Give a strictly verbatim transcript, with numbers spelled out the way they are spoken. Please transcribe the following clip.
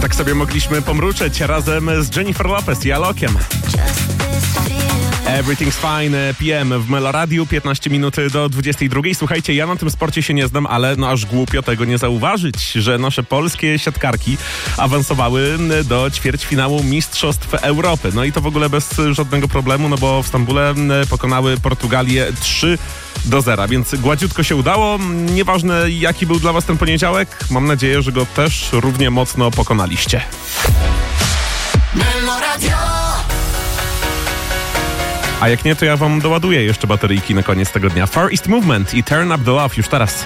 tak sobie mogliśmy pomruczeć razem z Jennifer Lopez i Alokiem. Everything's Fine P M w Meloradiu, piętnaście minut do dwudziestej drugiej. Słuchajcie, ja na tym sporcie się nie znam, ale no aż głupio tego nie zauważyć, że nasze polskie siatkarki awansowały do ćwierćfinału Mistrzostw Europy. No i to w ogóle bez żadnego problemu, no bo w Stambule pokonały Portugalię trzy do zera, więc gładziutko się udało. Nieważne jaki był dla was ten poniedziałek, mam nadzieję, że go też równie mocno pokonaliście. Meloradio. A jak nie, to ja wam doładuję jeszcze bateryjki na koniec tego dnia. Far East Movement i Turn Up The Love już teraz.